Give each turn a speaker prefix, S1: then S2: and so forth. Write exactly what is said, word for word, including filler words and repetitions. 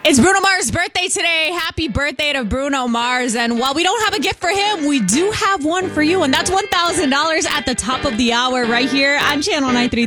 S1: It's Bruno Mars' birthday today. Happy birthday to Bruno Mars. And while we don't have a gift for him, we do have one for you. And that's one thousand dollars at the top of the hour right here on Channel nine three.